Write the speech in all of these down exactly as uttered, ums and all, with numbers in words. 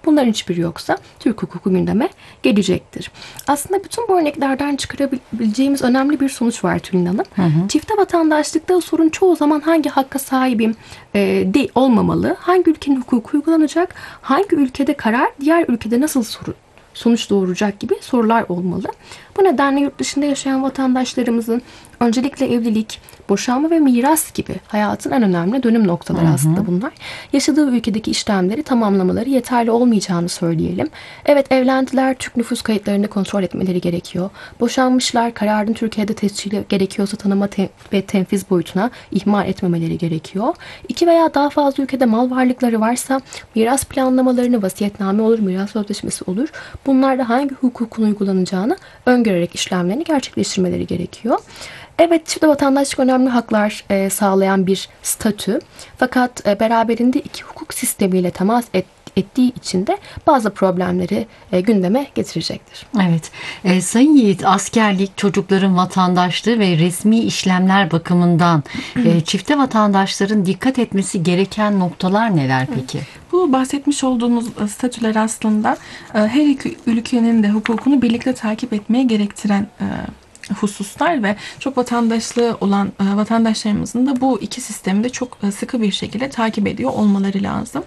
Bunların hiçbiri yoksa Türk hukuku gündeme gelecektir. Aslında bütün bu örneklerden çıkarabileceğimiz önemli bir sonuç var Tülin Hanım. Hı hı. Çifte vatandaşlıkta sorun çoğu zaman hangi hakka sahibim e, de olmamalı, hangi ülkenin hukuku uygulanacak, hangi ülkede karar diğer ülkede nasıl soru, sonuç doğuracak gibi sorular olmalı. Bu nedenle yurt dışında yaşayan vatandaşlarımızın öncelikle evlilik, boşanma ve miras gibi hayatın en önemli dönüm noktaları aslında bunlar. Yaşadığı ülkedeki işlemleri tamamlamaları yeterli olmayacağını söyleyelim. Evet, evlendiler, Türk nüfus kayıtlarını kontrol etmeleri gerekiyor. Boşanmışlar, kararın Türkiye'de tescili gerekiyorsa tanıma te- ve tenfiz boyutuna ihmal etmemeleri gerekiyor. İki veya daha fazla ülkede mal varlıkları varsa miras planlamalarını, vasiyetname olur, miras sözleşmesi olur. Bunlarda hangi hukukun uygulanacağını öngörerek işlemlerini gerçekleştirmeleri gerekiyor. Evet, çifte vatandaşlık önemli haklar e, sağlayan bir statü. Fakat e, beraberinde iki hukuk sistemiyle temas et, ettiği için de bazı problemleri e, gündeme getirecektir. Evet. E, Sayın Yiğit, askerlik, çocukların vatandaşlığı ve resmi işlemler bakımından e, çifte vatandaşların dikkat etmesi gereken noktalar neler peki? Bu bahsetmiş olduğumuz statüler aslında her iki ülkenin de hukukunu birlikte takip etmeye gerektiren hususlar ve çok vatandaşlığı olan vatandaşlarımızın da bu iki sistemi de çok sıkı bir şekilde takip ediyor olmaları lazım.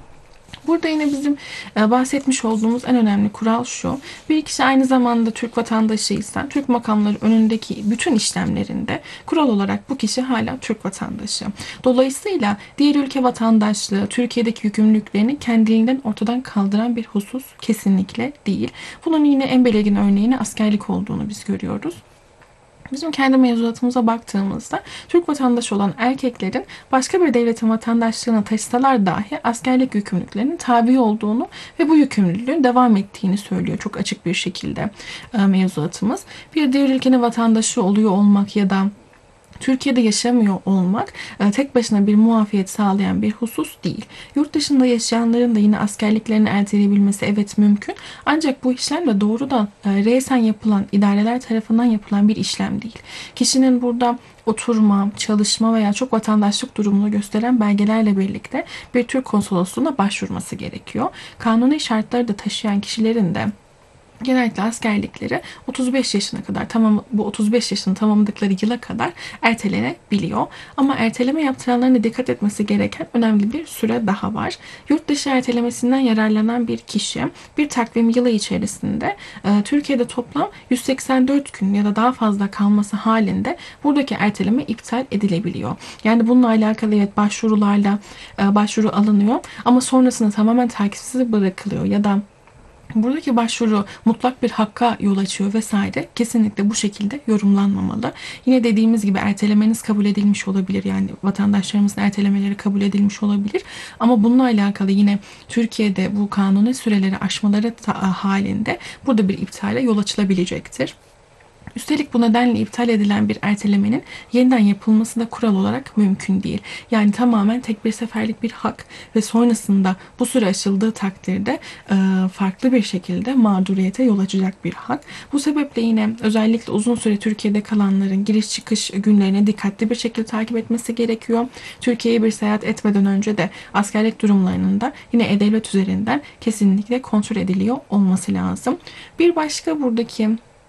Burada yine bizim bahsetmiş olduğumuz en önemli kural şu: bir kişi aynı zamanda Türk vatandaşıysa Türk makamları önündeki bütün işlemlerinde kural olarak bu kişi hala Türk vatandaşı. Dolayısıyla diğer ülke vatandaşlığı Türkiye'deki yükümlülüklerini kendiliğinden ortadan kaldıran bir husus kesinlikle değil. Bunun yine en belirgin örneğini askerlik olduğunu biz görüyoruz. Bizim kendi mevzuatımıza baktığımızda Türk vatandaşı olan erkeklerin başka bir devletin vatandaşlığına taşısalar dahi askerlik yükümlülüklerinin tabi olduğunu ve bu yükümlülüğün devam ettiğini söylüyor çok açık bir şekilde mevzuatımız. Bir diğer ülkenin vatandaşı oluyor olmak ya da Türkiye'de yaşamıyor olmak tek başına bir muafiyet sağlayan bir husus değil. Yurt dışında yaşayanların da yine askerliklerini erteleyebilmesi evet mümkün. Ancak bu işlem de doğrudan resen yapılan, idareler tarafından yapılan bir işlem değil. Kişinin burada oturma, çalışma veya çok vatandaşlık durumunu gösteren belgelerle birlikte bir Türk konsolosluğuna başvurması gerekiyor. Kanuni şartları da taşıyan kişilerin de genellikle askerlikleri otuz beş yaşına kadar, tamam, bu otuz beş yaşını tamamladıkları yıla kadar ertelenebiliyor. Ama erteleme yaptıranların da dikkat etmesi gereken önemli bir süre daha var. Yurt dışı ertelemesinden yararlanan bir kişi bir takvim yılı içerisinde e, Türkiye'de toplam yüz seksen dört gün ya da daha fazla kalması halinde buradaki erteleme iptal edilebiliyor. Yani bununla alakalı evet başvurularla e, başvuru alınıyor ama sonrasında tamamen takipsiz bırakılıyor ya da buradaki başvuru mutlak bir hakka yol açıyor vesaire. Kesinlikle bu şekilde yorumlanmamalı. Yine dediğimiz gibi ertelemeniz kabul edilmiş olabilir. Yani vatandaşlarımızın ertelemeleri kabul edilmiş olabilir. Ama bununla alakalı yine Türkiye'de bu kanuni süreleri aşmaları halinde burada bir iptale yol açılabilecektir. Üstelik bu nedenle iptal edilen bir ertelemenin yeniden yapılması da kural olarak mümkün değil. Yani tamamen tek bir seferlik bir hak ve sonrasında bu süre aşıldığı takdirde farklı bir şekilde mağduriyete yol açacak bir hak. Bu sebeple yine özellikle uzun süre Türkiye'de kalanların giriş çıkış günlerini dikkatli bir şekilde takip etmesi gerekiyor. Türkiye'ye bir seyahat etmeden önce de askerlik durumlarının da yine E-Devlet üzerinden kesinlikle kontrol ediliyor olması lazım. Bir başka buradaki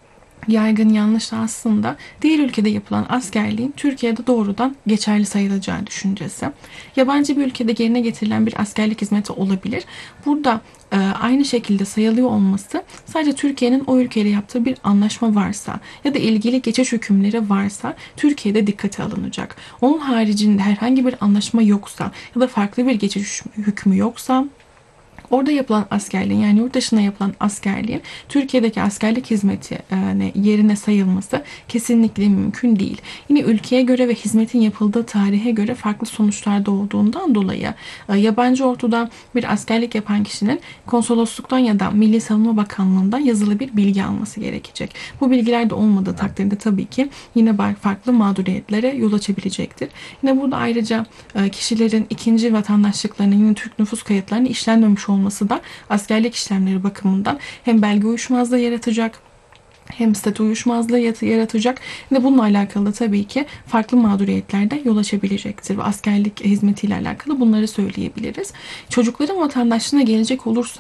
yaygın yanlış da aslında diğer ülkede yapılan askerliğin Türkiye'de doğrudan geçerli sayılacağı düşüncesi. Yabancı bir ülkede yerine getirilen bir askerlik hizmeti olabilir. Burada e, aynı şekilde sayılıyor olması sadece Türkiye'nin o ülkeyle yaptığı bir anlaşma varsa ya da ilgili geçiş hükümleri varsa Türkiye'de dikkate alınacak. Onun haricinde herhangi bir anlaşma yoksa ya da farklı bir geçiş hükmü yoksa orada yapılan askerliğin, yani yurt dışında yapılan askerliğin Türkiye'deki askerlik hizmeti yani yerine sayılması kesinlikle mümkün değil. Yine ülkeye göre ve hizmetin yapıldığı tarihe göre farklı sonuçlar doğduğundan dolayı yabancı orduda bir askerlik yapan kişinin konsolosluktan ya da Milli Savunma Bakanlığı'ndan yazılı bir bilgi alması gerekecek. Bu bilgiler de olmadığı takdirde tabii ki yine farklı mağduriyetlere yol açabilecektir. Yine burada ayrıca kişilerin ikinci vatandaşlıklarının yine Türk nüfus kayıtlarını işlenmemiş olması da askerlik işlemleri bakımından hem belge uyuşmazlığı yaratacak hem statü uyuşmazlığı yaratacak ve bununla alakalı da tabii ki farklı mağduriyetlerde yol açabilecektir ve askerlik hizmetiyle alakalı bunları söyleyebiliriz. Çocukların vatandaşlığına gelecek olursa